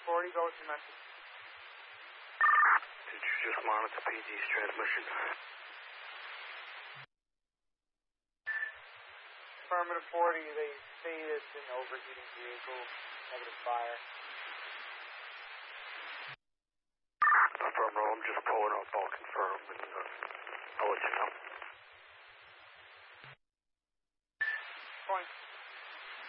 40, go with your message. Did you just monitor PD's transmission? Affirmative 40, they say it's an overheating vehicle, negative fire. Affirmative, I'm just pulling up, I'll confirm, and I'll let you know.